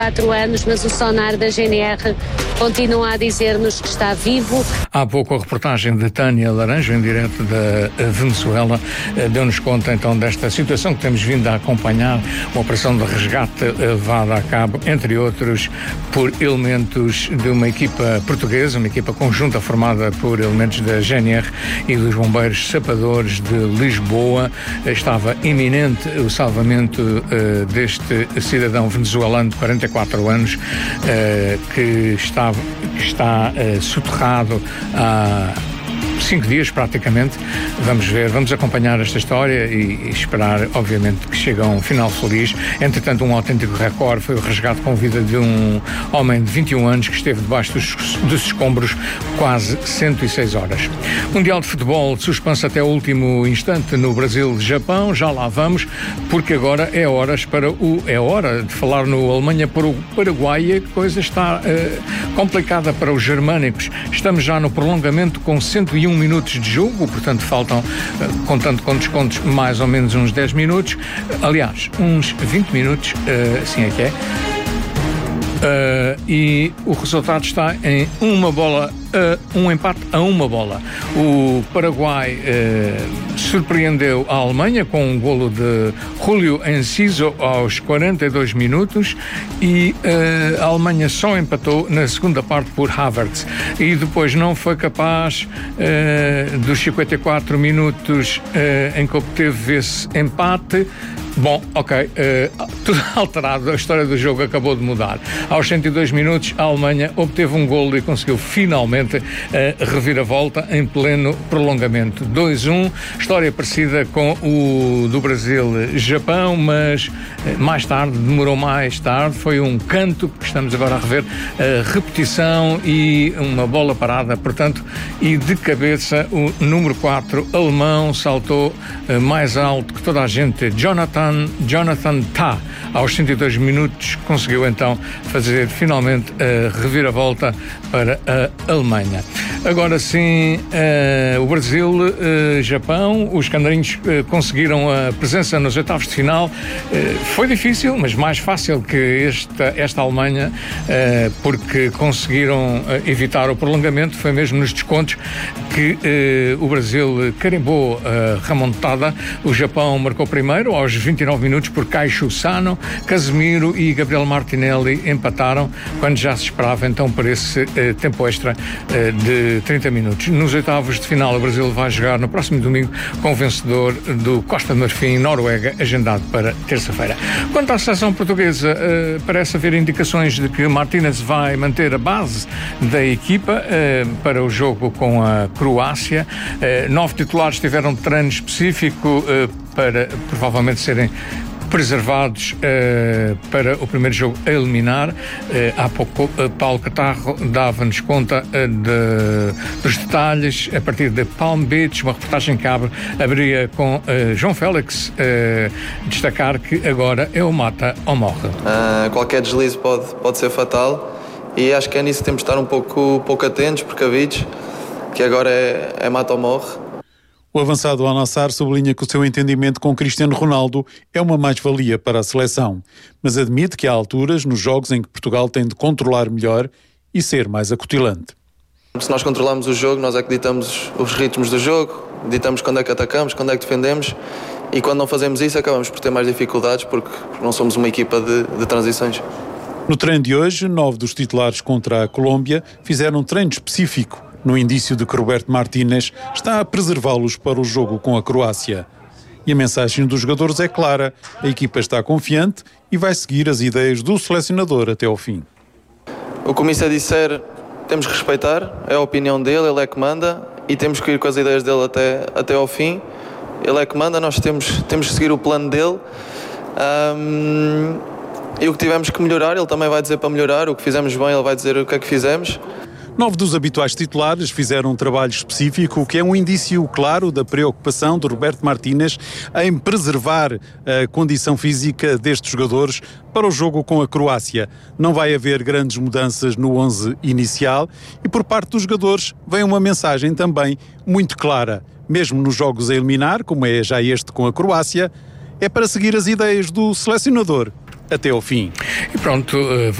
4 anos, mas o sonar da GNR continua a dizer-nos que está vivo. Há pouco a reportagem de Tânia Laranjo, em direto da Venezuela, deu-nos conta então desta situação que temos vindo a acompanhar, uma operação de resgate levada a cabo, entre outros, por elementos de uma equipa portuguesa, uma equipa conjunta formada por elementos da GNR e dos bombeiros sapadores de Lisboa. Estava iminente o salvamento deste cidadão venezuelano de 44 anos que está soterrado há 5 dias praticamente. Vamos acompanhar esta história e esperar, obviamente, que chegue a um final feliz. Entretanto, um autêntico recorde foi o resgate com vida de um homem de 21 anos que esteve debaixo dos escombros quase 106 horas. Mundial de Futebol suspenso até o último instante no Brasil-Japão. Já lá vamos, porque agora é hora de falar no Alemanha-Paraguai. A coisa está complicada para os germânicos. Estamos já no prolongamento com 101 minutos de jogo, portanto faltam, contando com descontos, mais ou menos uns 10 minutos. Aliás, uns 20 minutos, assim é que é. E o resultado está em um empate a uma bola. O Paraguai surpreendeu a Alemanha com um golo de Julio Enciso aos 42 minutos e a Alemanha só empatou na segunda parte por Havertz e depois não foi capaz dos 54 minutos em que obteve esse empate. Bom, ok, tudo alterado, a história do jogo acabou de mudar. Aos 102 minutos, a Alemanha obteve um golo e conseguiu finalmente reviravolta em pleno prolongamento. 2-1, história parecida com o do Brasil-Japão, mas demorou mais tarde, foi um canto, que estamos agora a rever, repetição e uma bola parada, portanto, e de cabeça o número 4 alemão saltou mais alto que toda a gente, Jonathan Tah, aos 102 minutos, conseguiu então fazer finalmente a reviravolta para a Alemanha. Agora sim, o Brasil, Japão, os candarinhos conseguiram a presença nos oitavos de final. Foi difícil, mas mais fácil que esta Alemanha, porque conseguiram evitar o prolongamento. Foi mesmo nos descontos que o Brasil carimbou a remontada. O Japão marcou primeiro aos 29 minutos por Caixo Sano, Casemiro e Gabriel Martinelli empataram, quando já se esperava então por esse tempo extra de 30 minutos. Nos oitavos de final, o Brasil vai jogar no próximo domingo com o vencedor do Costa de Marfim, Noruega, agendado para terça-feira. Quanto à seleção portuguesa, parece haver indicações de que Martínez vai manter a base da equipa para o jogo com a Croácia. 9 titulares tiveram treino específico para provavelmente serem preservados para o primeiro jogo a eliminar. Há pouco Paulo Catarro dava-nos conta dos detalhes a partir de Palm Beach, uma reportagem que abria com João Félix, destacar que agora é o mata ou morre. Qualquer deslize pode ser fatal e acho que é nisso que temos de estar um pouco atentos, precavidos, que agora é mata ou morre. O avançado Al-Nassr sublinha que o seu entendimento com Cristiano Ronaldo é uma mais-valia para a seleção, mas admite que há alturas nos jogos em que Portugal tem de controlar melhor e ser mais acutilante. Se nós controlamos o jogo, nós é que ditamos os ritmos do jogo, ditamos quando é que atacamos, quando é que defendemos, e quando não fazemos isso acabamos por ter mais dificuldades porque não somos uma equipa de transições. No treino de hoje, 9 dos titulares contra a Colômbia fizeram um treino específico, no indício de que Roberto Martínez está a preservá-los para o jogo com a Croácia. E a mensagem dos jogadores é clara: a equipa está confiante e vai seguir as ideias do selecionador até ao fim. O que o Missa disser, temos que respeitar, é a opinião dele, ele é que manda e temos que ir com as ideias dele até ao fim. Ele é que manda, nós temos que seguir o plano dele. E o que tivemos que melhorar, ele também vai dizer para melhorar. O que fizemos bem, ele vai dizer o que é que fizemos. 9 dos habituais titulares fizeram um trabalho específico, o que é um indício claro da preocupação de Roberto Martínez em preservar a condição física destes jogadores para o jogo com a Croácia. Não vai haver grandes mudanças no 11 inicial e por parte dos jogadores vem uma mensagem também muito clara. Mesmo nos jogos a eliminar, como é já este com a Croácia, é para seguir as ideias do selecionador até ao fim. E pronto,